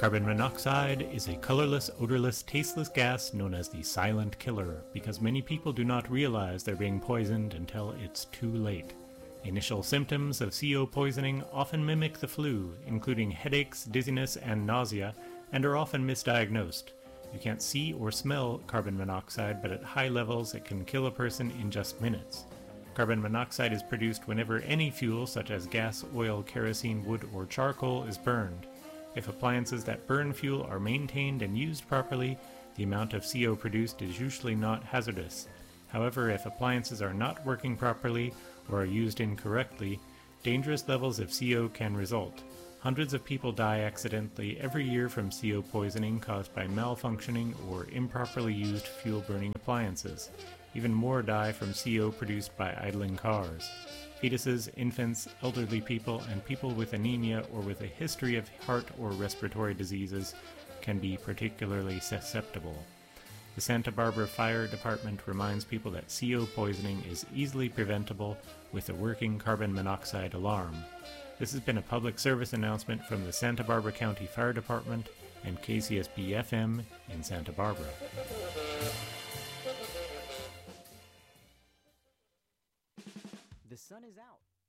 Carbon monoxide is a colorless, odorless, tasteless gas known as the silent killer because many people do not realize they're being poisoned until it's too late. Initial symptoms of CO poisoning often mimic the flu, including headaches, dizziness, and nausea, and are often misdiagnosed. You can't see or smell carbon monoxide, but at high levels it can kill a person in just minutes. Carbon monoxide is produced whenever any fuel such as gas, oil, kerosene, wood, or charcoal is burned. If appliances that burn fuel are maintained and used properly, the amount of CO produced is usually not hazardous. However, if appliances are not working properly or are used incorrectly, dangerous levels of CO can result. Hundreds of people die accidentally every year from CO poisoning caused by malfunctioning or improperly used fuel-burning appliances. Even more die from CO produced by idling cars. Fetuses, infants, elderly people, and people with anemia or with a history of heart or respiratory diseases can be particularly susceptible. The Santa Barbara Fire Department reminds people that CO poisoning is easily preventable with a working carbon monoxide alarm. This has been a public service announcement from the Santa Barbara County Fire Department and KCSB-FM in Santa Barbara. The sun is out.